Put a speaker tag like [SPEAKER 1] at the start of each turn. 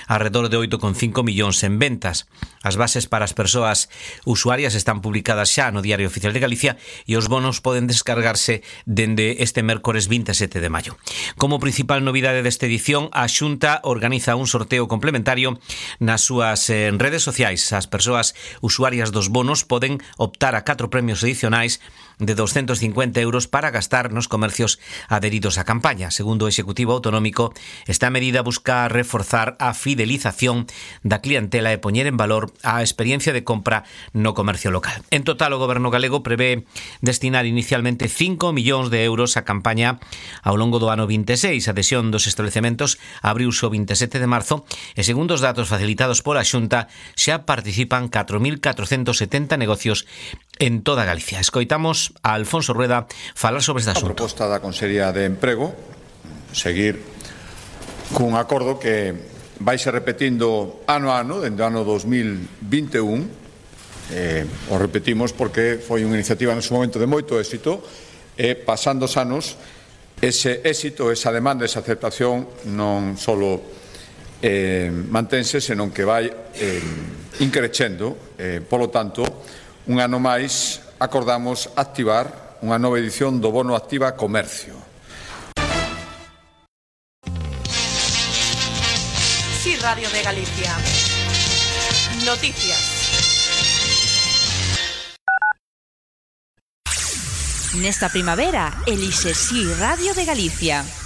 [SPEAKER 1] arredor de 8,5 millóns en ventas. As bases para as persoas usuarias están publicadas xa no Diario Oficial de Galicia e os bonos poden descargarse dende este mércores 27 de maio. Como principal novidade desta edición, a Xunta organiza un sorteo complementario nas súas redes sociais. As persoas usuarias dos bonos poden optar a 4 premios adicionais de 250 euros para gastar nos comercios adheridos á campaña. Segundo o Executivo Autonómico, esta medida busca reforzar a fidelización da clientela e poñer en valor a experiencia de compra no comercio local. En total, o Goberno galego prevé destinar inicialmente 5 millóns de euros á campaña ao longo do ano 26. A adhesión dos establecementos abriuse o 27 de marzo e, segundo os datos facilitados pola Xunta, xa participan 4.470 negocios en toda Galicia. Escoitamos a Alfonso Rueda falar sobre este asunto.
[SPEAKER 2] A proposta da Consellería de Emprego seguir cun acordo que vai ser repetindo ano a ano, dende o ano 2021. O repetimos porque foi unha iniciativa nese momento de moito éxito e pasando os anos ese éxito, esa demanda, esa aceptación non só mantense, senón que vai increcendo. Polo tanto, un ano máis acordamos activar unha nova edición do Bono Activa Comercio.
[SPEAKER 3] Sí, Radio de Galicia. Noticias.
[SPEAKER 4] Nesta primavera, elixe Sí Radio de Galicia.